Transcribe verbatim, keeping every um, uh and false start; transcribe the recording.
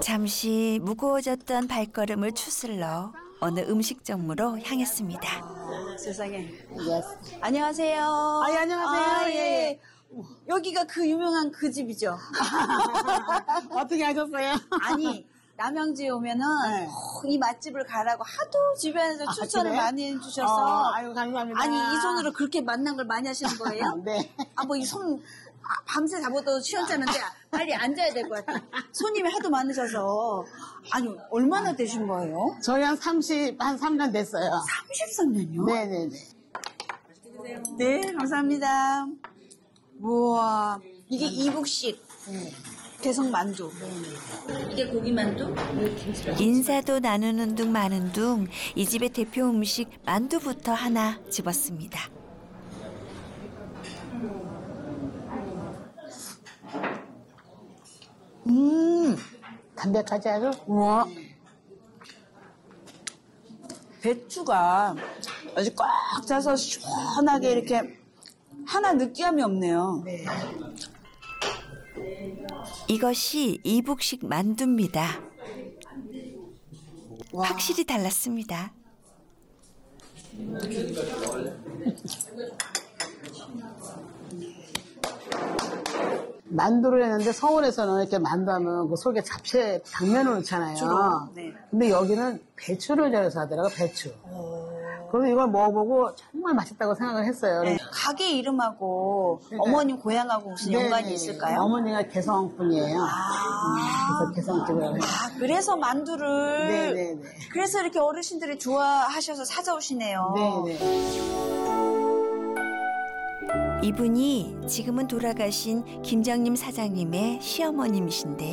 잠시 무거워졌던 발걸음을 추슬러 어느 음식점으로 향했습니다. 세상에. Yes. 안녕하세요. 아, 예, 안녕하세요. 아, 예. 예. 여기가 그 유명한 그 집이죠. 어떻게 하셨어요? 아니, 남양주에 오면은 네. 어, 이 맛집을 가라고 하도 주변에서 아, 추천을 그래요? 많이 해주셔서. 어, 아유, 감사합니다. 아니, 이 손으로 그렇게 만난 걸 많이 하시는 거예요? 네. 아, 뭐 이 손, 아, 밤새 잡아도 시원찮은데 빨리 앉아야 될 것 같아. 손님이 하도 많으셔서. 아니, 얼마나 되신 거예요? 저희 한 삼십, 한 삼 년 됐어요. 삼십삼 년이요? 네네네. 네, 감사합니다. 우와, 이게 이북식 개성 만두. 이게 고기 만두? 인사도 나누는 둥 마는 둥 이 집의 대표 음식 만두부터 하나 집었습니다. 음, 담백하지 아주? 우와. 배추가 아주 꽉 짜서 시원하게 이렇게 하나 느끼함이 없네요. 네. 이것이 이북식 만두입니다. 와. 확실히 달랐습니다. 만두를 했는데 서울에서는 이렇게 만두하면 그 속에 잡채 당면을 넣잖아요. 주로, 네. 근데 여기는 배추를 절여서 하더라고요, 배추. 그래서 이걸 먹어보고 정말 맛있다고 생각을 했어요. 네. 가게 이름하고 어머님 고향하고 무슨 네네. 연관이 있을까요? 어머니가 개성 분이에요. 아, 그래서 개성 쪽으로. 아, 그래서 만두를 네네네. 그래서 이렇게 어르신들이 좋아하셔서 찾아오시네요. 네네. 이분이 지금은 돌아가신 김정림 사장님의 시어머님이신데